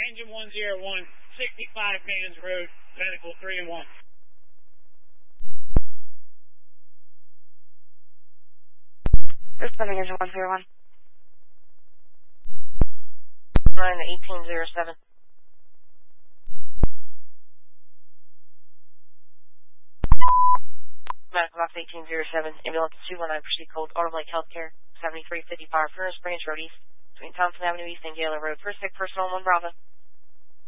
Engine 101, 65 Gans Road, medical 3 and 1. Responding Engine 101. 9-1807. Medical Box 1807, Ambulance 219, proceed cold, Autumn Lake Healthcare, 7355, Furnace Branch Road East, between Thompson Avenue East and Gaylor Road. First sick person on 1 Bravo.